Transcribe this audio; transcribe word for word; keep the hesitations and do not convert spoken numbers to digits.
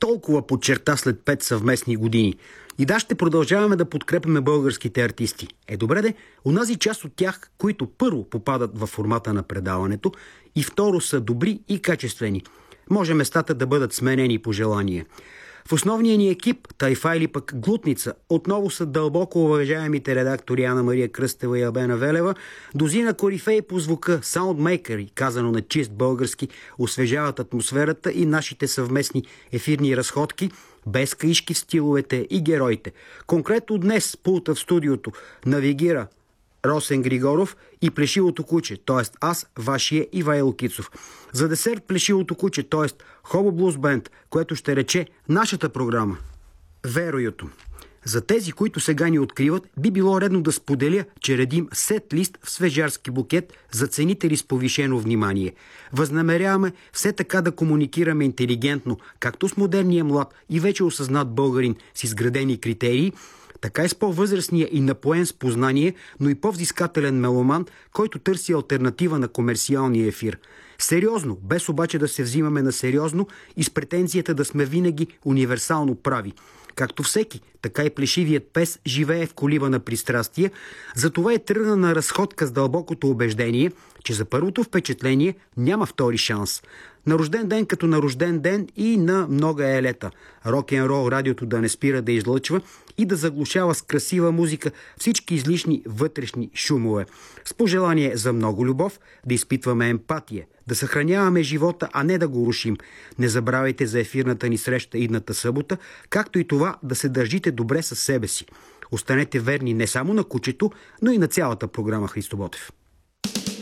толкова подчерта след пет съвместни години. И да, ще продължаваме да подкрепяме българските артисти. Е, добре де, унази част от тях, които първо попадат във формата на предаването и второ са добри и качествени. Може местата да бъдат сменени по желание. В основния ни екип, Тайфа или пък Глутница, отново са дълбоко уважаемите редактори Ана Мария Кръстева и Албена Велева, дозина корифеи по звука, саундмейкъри, казано на чист български, освежават атмосферата и нашите съвместни ефирни разходки, без каишки в стиловете и героите. Конкретно днес пулта в студиото навигира Росен Григоров и Плешивото куче, т.е. аз, вашия Ивайло Кицов. За десерт Плешивото куче, т.е. Хобо Блуз Бенд, което ще рече нашата програма. Вероюто. За тези, които сега ни откриват, би било редно да споделя, че редим сет-лист в свежарски букет за ценители с повишено внимание. Възнамеряваме все така да комуникираме интелигентно, както с модерния млад и вече осъзнат българин с изградени критерии, така и с по-възрастния и напоен с познание, но и по-взискателен меломан, който търси алтернатива на комерциалния ефир. Сериозно, без обаче да се взимаме на сериозно и с претензията да сме винаги универсално прави. Както всеки, така и плешивият пес живее в колиба на пристрастия, затова е тръгна на разходка с дълбокото убеждение, че за първото впечатление няма втори шанс. На рожден ден като на рожден ден и на много елета. Рок-н-рол радиото да не спира да излъчва и да заглушава с красива музика всички излишни вътрешни шумове. С пожелание за много любов, да изпитваме емпатия, да съхраняваме живота, а не да го рушим. Не забравяйте за ефирната ни среща идната събота, както и това да се държите добре със себе си. Останете верни не само на кучето, но и на цялата програма Христо Ботев.